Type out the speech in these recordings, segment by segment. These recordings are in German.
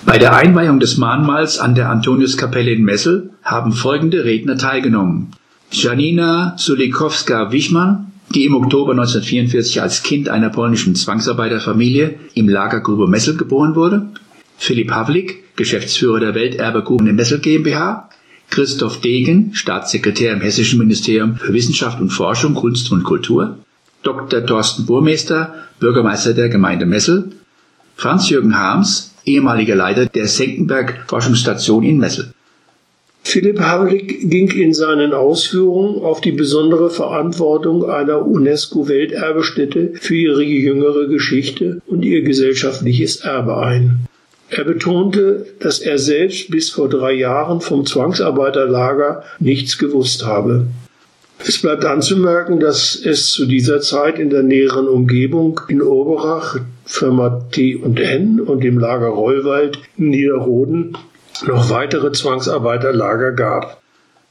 Bei der Einweihung des Mahnmals an der Antoniuskapelle in Messel haben folgende Redner teilgenommen: Janina Sulikowska-Wichmann, die im Oktober 1944 als Kind einer polnischen Zwangsarbeiterfamilie im Lager Grube Messel geboren wurde, Philipp Havlik, Geschäftsführer der Welterbegruben in Messel GmbH, Christoph Degen, Staatssekretär im Hessischen Ministerium für Wissenschaft und Forschung, Kunst und Kultur, Dr. Thorsten Burmester, Bürgermeister der Gemeinde Messel, Franz-Jürgen Harms, ehemaliger Leiter der Senckenberg-Forschungsstation in Messel. Philipp Havlik ging in seinen Ausführungen auf die besondere Verantwortung einer UNESCO-Welterbestätte für ihre jüngere Geschichte und ihr gesellschaftliches Erbe ein. Er betonte, dass er selbst bis vor 3 Jahren vom Zwangsarbeiterlager nichts gewusst habe. Es bleibt anzumerken, dass es zu dieser Zeit in der näheren Umgebung in Oberach, Firma T&N und im Lager Rollwald in Niederroden noch weitere Zwangsarbeiterlager gab.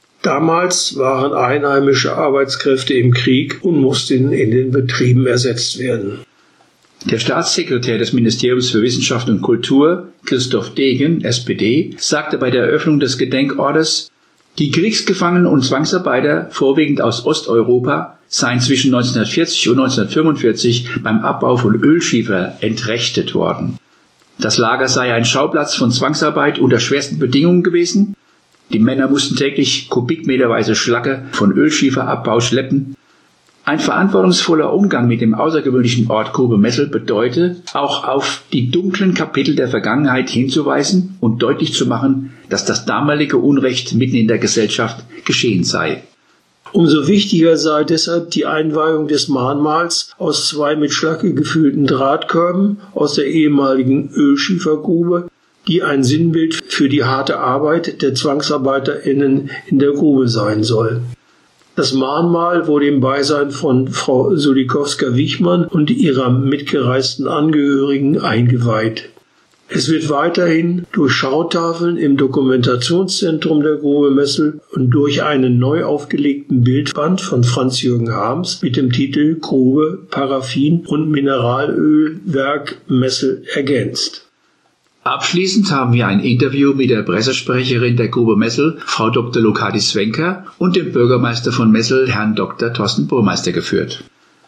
Damals waren einheimische Arbeitskräfte im Krieg und mussten in den Betrieben ersetzt werden. Der Staatssekretär des Ministeriums für Wissenschaft und Kultur, Christoph Degen, SPD, sagte bei der Eröffnung des Gedenkortes: Die Kriegsgefangenen und Zwangsarbeiter, vorwiegend aus Osteuropa, seien zwischen 1940 und 1945 beim Abbau von Ölschiefer entrechtet worden. Das Lager sei ein Schauplatz von Zwangsarbeit unter schwersten Bedingungen gewesen. Die Männer mussten täglich kubikmeterweise Schlacke von Ölschieferabbau schleppen. Ein verantwortungsvoller Umgang mit dem außergewöhnlichen Ort Grube Messel bedeutet, auch auf die dunklen Kapitel der Vergangenheit hinzuweisen und deutlich zu machen, dass das damalige Unrecht mitten in der Gesellschaft geschehen sei. Umso wichtiger sei deshalb die Einweihung des Mahnmals aus 2 mit Schlacke gefüllten Drahtkörben aus der ehemaligen Ölschiefergrube, die ein Sinnbild für die harte Arbeit der ZwangsarbeiterInnen in der Grube sein soll. Das Mahnmal wurde im Beisein von Frau Sulikowska-Wichmann und ihrer mitgereisten Angehörigen eingeweiht. Es wird weiterhin durch Schautafeln im Dokumentationszentrum der Grube Messel und durch einen neu aufgelegten Bildband von Franz-Jürgen Harms mit dem Titel Grube, Paraffin und Mineralölwerk Messel ergänzt. Abschließend haben wir ein Interview mit der Pressesprecherin der Grube Messel, Frau Dr. Lokatis Svenker, und dem Bürgermeister von Messel, Herrn Dr. Thorsten Burmester, geführt.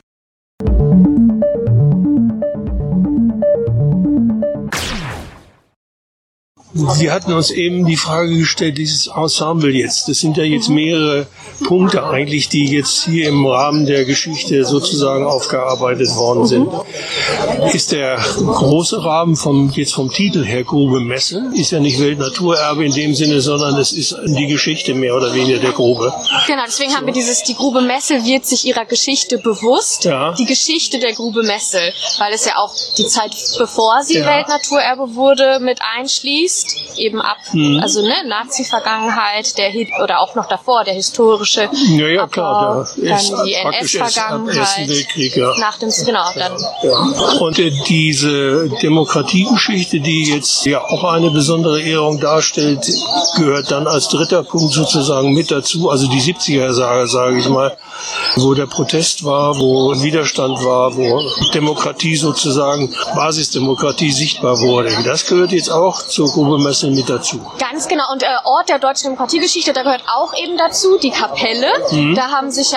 Wir hatten uns eben die Frage gestellt, dieses Ensemble jetzt, das sind ja jetzt mehrere Punkte eigentlich, die jetzt hier im Rahmen der Geschichte sozusagen aufgearbeitet worden sind. Ist der große Rahmen vom Titel her Grube Messel, ist ja nicht Weltnaturerbe in dem Sinne, sondern es ist die Geschichte mehr oder weniger der Grube. Genau, deswegen haben wir die Grube Messel wird sich ihrer Geschichte bewusst, ja. Die Geschichte der Grube Messel, weil es ja auch die Zeit, bevor sie Weltnaturerbe wurde, mit einschließt. Eben ab, also Nazi-Vergangenheit, oder auch noch davor, der historische Abbau, klar, dann die NS-Vergangenheit, Weltkrieg, nach dem, dann. Ja. Und diese Demokratiegeschichte, die jetzt ja auch eine besondere Ehrung darstellt, gehört dann als dritter Punkt sozusagen mit dazu, also die 70er-Jahre, sage ich mal, wo der Protest war, wo Widerstand war, wo Demokratie sozusagen, Basisdemokratie sichtbar wurde. Das gehört jetzt auch zur Grube Messel mit dazu. Ganz genau. Und Ort der deutschen Demokratiegeschichte, da gehört auch eben dazu die Kapelle. Da haben sich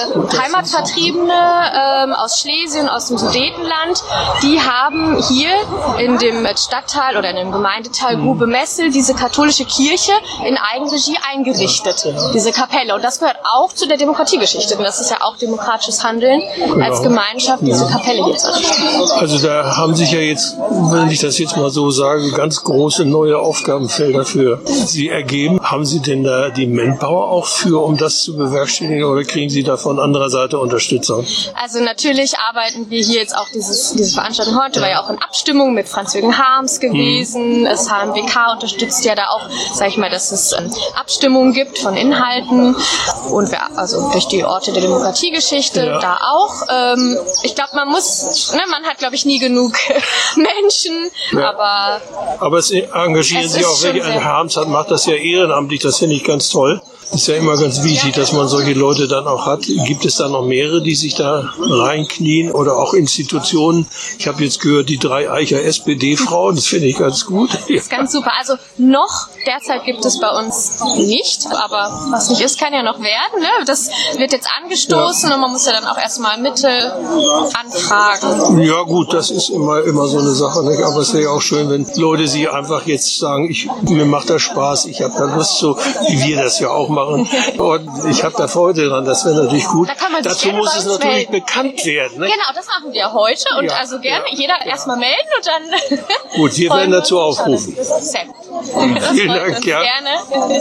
Heimatvertriebene aus Schlesien, aus dem Sudetenland, die haben hier in dem Stadtteil oder in dem Gemeindeteil Grube Messel diese katholische Kirche in Eigenregie eingerichtet, diese Kapelle. Und das gehört auch zu der Demokratiegeschichte. Und das ist ja auch demokratisches Handeln, als Gemeinschaft diese Kapelle hier zu errichten. Also da haben sich ja jetzt, wenn ich das jetzt mal so sage, ganz große neue Aufgabenfelder für Sie ergeben. Haben Sie denn da die Manpower auch für, um das zu bewerkstelligen, oder kriegen Sie da von anderer Seite Unterstützung? Also natürlich arbeiten wir hier jetzt auch diese Veranstaltung heute, war ja auch in Abstimmung mit Franz-Jürgen Harms gewesen. Das HMWK unterstützt ja da auch, sag ich mal, dass es Abstimmungen gibt von Inhalten und also durch die Orte der Demokratiegeschichte da auch. Ich glaube, man hat, glaube ich, nie genug Menschen, aber es engagieren sich auch welche. Herr Harms macht das ja ehrenamtlich, das finde ich ganz toll. Ist ja immer ganz wichtig, dass man solche Leute dann auch hat. Gibt es da noch mehrere, die sich da reinknien oder auch Institutionen? Ich habe jetzt gehört, die Dreieicher SPD-Frauen, das finde ich ganz gut. Das ist ganz super. Also noch derzeit gibt es bei uns nicht, aber was nicht ist, kann ja noch werden. Ne? Das wird jetzt angestoßen und man muss ja dann auch erstmal Mittel anfragen. Ja gut, das ist immer so eine Sache. Nicht? Aber es wäre ja auch schön, wenn Leute sich einfach jetzt sagen, mir macht das Spaß, ich habe da Lust, so wie wir das ja auch machen. Und ich habe da Freude dran, das wäre natürlich gut. Dazu muss es natürlich bekannt werden. Ne? Genau, das machen wir heute und also gerne jeder erstmal melden und dann... Gut, wir werden dazu aufrufen. Sehr gut. Vielen Dank, ja. Gerne.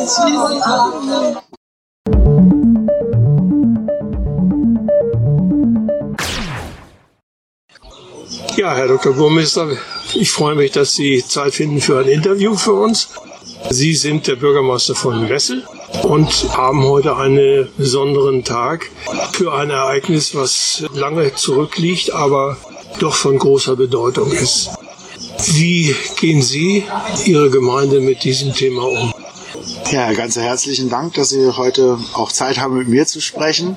Ja, Herr Dr. Burmeister, ich freue mich, dass Sie Zeit finden für ein Interview für uns. Sie sind der Bürgermeister von Messel und haben heute einen besonderen Tag für ein Ereignis, was lange zurückliegt, aber doch von großer Bedeutung ist. Wie gehen Sie, Ihre Gemeinde, mit diesem Thema um? Ja, ganz herzlichen Dank, dass Sie heute auch Zeit haben, mit mir zu sprechen.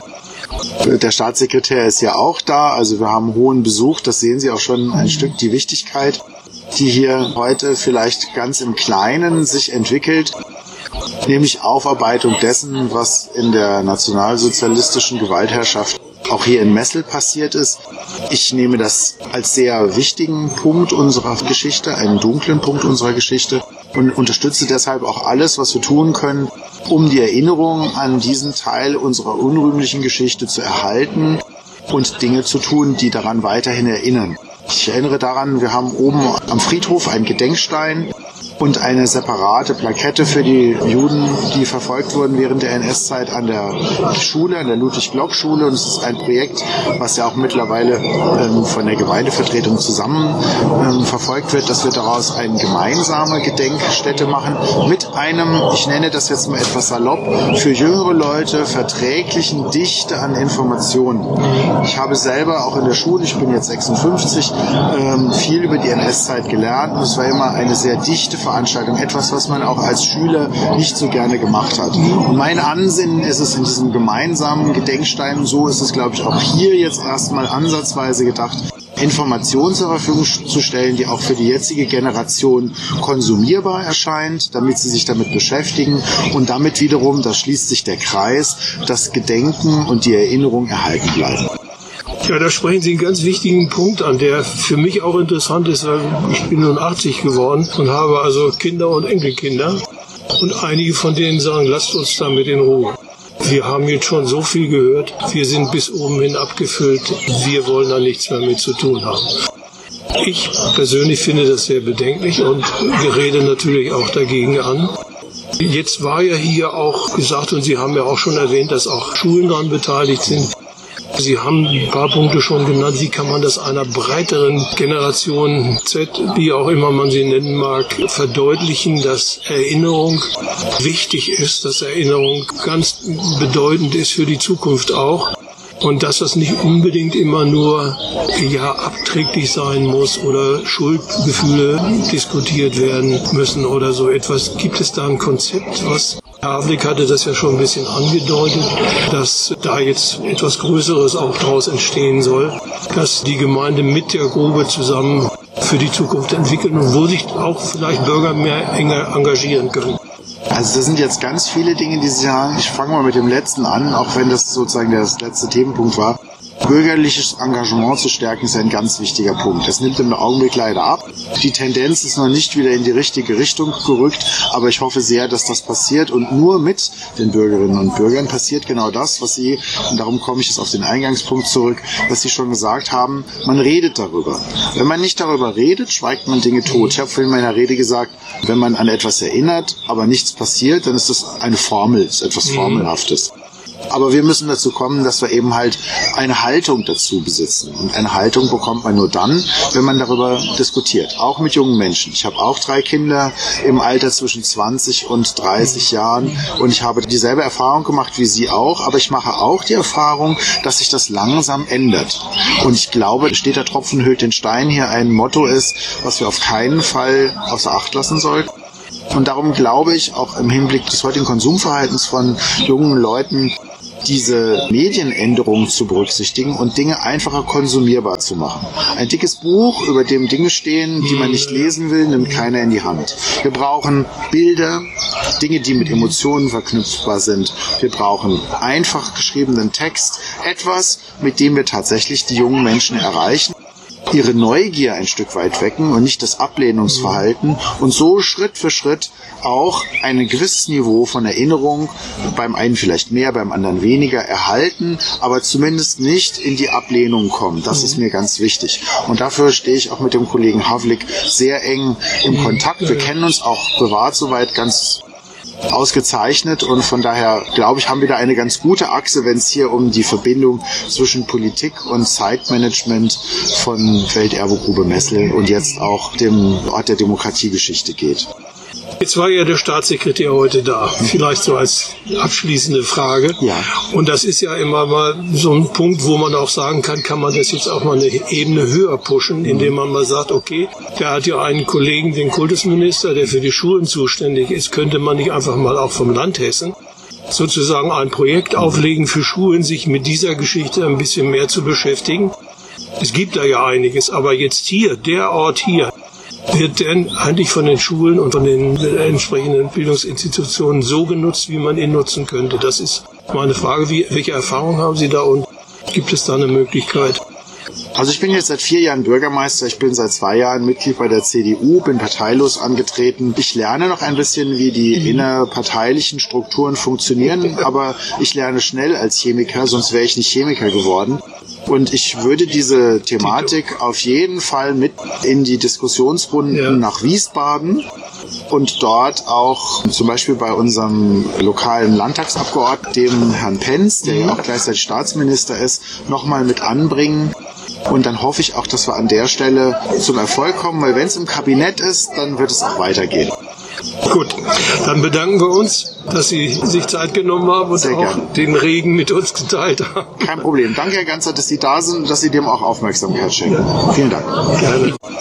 Der Staatssekretär ist ja auch da, also wir haben hohen Besuch, das sehen Sie auch schon ein Stück die Wichtigkeit, die hier heute vielleicht ganz im Kleinen sich entwickelt, nämlich Aufarbeitung dessen, was in der nationalsozialistischen Gewaltherrschaft auch hier in Messel passiert ist. Ich nehme das als sehr wichtigen Punkt unserer Geschichte, einen dunklen Punkt unserer Geschichte und unterstütze deshalb auch alles, was wir tun können, um die Erinnerung an diesen Teil unserer unrühmlichen Geschichte zu erhalten und Dinge zu tun, die daran weiterhin erinnern. Ich erinnere daran, wir haben oben am Friedhof einen Gedenkstein und eine separate Plakette für die Juden, die verfolgt wurden während der NS-Zeit an der Schule, an der Ludwig-Block-Schule. Und es ist ein Projekt, was ja auch mittlerweile von der Gemeindevertretung zusammen verfolgt wird, dass wir daraus eine gemeinsame Gedenkstätte machen mit einem, ich nenne das jetzt mal etwas salopp, für jüngere Leute verträglichen Dichte an Informationen. Ich habe selber auch in der Schule, ich bin jetzt 56, viel über die NS-Zeit gelernt und es war immer eine sehr dichte Veranstaltung, etwas, was man auch als Schüler nicht so gerne gemacht hat. Und mein Ansinnen ist es in diesem gemeinsamen Gedenkstein, und so ist es, glaube ich, auch hier jetzt erstmal ansatzweise gedacht, Informationen zur Verfügung zu stellen, die auch für die jetzige Generation konsumierbar erscheint, damit sie sich damit beschäftigen und damit wiederum, da schließt sich der Kreis, das Gedenken und die Erinnerung erhalten bleiben. Ja, da sprechen Sie einen ganz wichtigen Punkt an, der für mich auch interessant ist, weil ich bin nun 80 geworden und habe also Kinder und Enkelkinder. Und einige von denen sagen, lasst uns damit in Ruhe. Wir haben jetzt schon so viel gehört, wir sind bis oben hin abgefüllt, wir wollen da nichts mehr mit zu tun haben. Ich persönlich finde das sehr bedenklich und rede natürlich auch dagegen an. Jetzt war ja hier auch gesagt, und Sie haben ja auch schon erwähnt, dass auch Schulen daran beteiligt sind. Sie haben ein paar Punkte schon genannt, wie kann man das einer breiteren Generation Z, wie auch immer man sie nennen mag, verdeutlichen, dass Erinnerung wichtig ist, dass Erinnerung ganz bedeutend ist für die Zukunft auch und dass das nicht unbedingt immer nur abträglich sein muss oder Schuldgefühle diskutiert werden müssen oder so etwas. Gibt es da ein Konzept, was Herr Havlik hatte das ja schon ein bisschen angedeutet, dass da jetzt etwas Größeres auch daraus entstehen soll, dass die Gemeinde mit der Grube zusammen für die Zukunft entwickelt und wo sich auch vielleicht Bürger mehr enger engagieren können. Also das sind jetzt ganz viele Dinge, die Sie sagen. Ich fange mal mit dem letzten an, auch wenn das sozusagen der letzte Themenpunkt war. Bürgerliches Engagement zu stärken ist ein ganz wichtiger Punkt. Das nimmt im Augenblick leider ab. Die Tendenz ist noch nicht wieder in die richtige Richtung gerückt, aber ich hoffe sehr, dass das passiert und nur mit den Bürgerinnen und Bürgern passiert genau das, was Sie, und darum komme ich jetzt auf den Eingangspunkt zurück, dass Sie schon gesagt haben, man redet darüber. Wenn man nicht darüber redet, schweigt man Dinge tot. Ich habe vorhin in meiner Rede gesagt, wenn man an etwas erinnert, aber nichts passiert, dann ist das eine Formel, ist etwas Formelhaftes. Aber wir müssen dazu kommen, dass wir eben halt eine Haltung dazu besitzen. Und eine Haltung bekommt man nur dann, wenn man darüber diskutiert. Auch mit jungen Menschen. Ich habe auch 3 Kinder im Alter zwischen 20 und 30 Jahren. Und ich habe dieselbe Erfahrung gemacht wie Sie auch. Aber ich mache auch die Erfahrung, dass sich das langsam ändert. Und ich glaube, steht der Tropfen höhlt den Stein hier ein Motto ist, was wir auf keinen Fall außer Acht lassen sollten. Und darum glaube ich, auch im Hinblick des heutigen Konsumverhaltens von jungen Leuten, diese Medienänderungen zu berücksichtigen und Dinge einfacher konsumierbar zu machen. Ein dickes Buch, über dem Dinge stehen, die man nicht lesen will, nimmt keiner in die Hand. Wir brauchen Bilder, Dinge, die mit Emotionen verknüpfbar sind. Wir brauchen einfach geschriebenen Text, etwas, mit dem wir tatsächlich die jungen Menschen erreichen, ihre Neugier ein Stück weit wecken und nicht das Ablehnungsverhalten und so Schritt für Schritt auch ein gewisses Niveau von Erinnerung, beim einen vielleicht mehr, beim anderen weniger, erhalten, aber zumindest nicht in die Ablehnung kommen. Das ist mir ganz wichtig. Und dafür stehe ich auch mit dem Kollegen Havlik sehr eng im Kontakt. Wir kennen uns auch privat soweit ganz ausgezeichnet und von daher, glaube ich, haben wir da eine ganz gute Achse, wenn es hier um die Verbindung zwischen Politik und Zeitmanagement von Welterbegrube Messel und jetzt auch dem Ort der Demokratiegeschichte geht. Jetzt war ja der Staatssekretär heute da, vielleicht so als abschließende Frage. Ja. Und das ist ja immer mal so ein Punkt, wo man auch sagen kann man das jetzt auch mal eine Ebene höher pushen, indem man mal sagt, okay, der hat ja einen Kollegen, den Kultusminister, der für die Schulen zuständig ist, könnte man nicht einfach mal auch vom Land Hessen sozusagen ein Projekt auflegen für Schulen, sich mit dieser Geschichte ein bisschen mehr zu beschäftigen. Es gibt da ja einiges, aber jetzt hier, der Ort hier, wird denn eigentlich von den Schulen und von den entsprechenden Bildungsinstitutionen so genutzt, wie man ihn nutzen könnte? Das ist meine Frage. Welche Erfahrungen haben Sie da und gibt es da eine Möglichkeit? Also ich bin jetzt seit 4 Jahren Bürgermeister, ich bin seit 2 Jahren Mitglied bei der CDU, bin parteilos angetreten. Ich lerne noch ein bisschen, wie die innerparteilichen Strukturen funktionieren, aber ich lerne schnell als Chemiker, sonst wäre ich nicht Chemiker geworden. Und ich würde diese Thematik auf jeden Fall mit in die Diskussionsrunden nach Wiesbaden und dort auch zum Beispiel bei unserem lokalen Landtagsabgeordneten, dem Herrn Penz, der ja auch gleichzeitig Staatsminister ist, nochmal mit anbringen. Und dann hoffe ich auch, dass wir an der Stelle zum Erfolg kommen, weil wenn es im Kabinett ist, dann wird es auch weitergehen. Gut, dann bedanken wir uns, dass Sie sich Zeit genommen haben und sehr auch gerne den Regen mit uns geteilt haben. Kein Problem. Danke, Herr Ganzer, dass Sie da sind und dass Sie dem auch Aufmerksamkeit schenken. Vielen Dank. Gerne.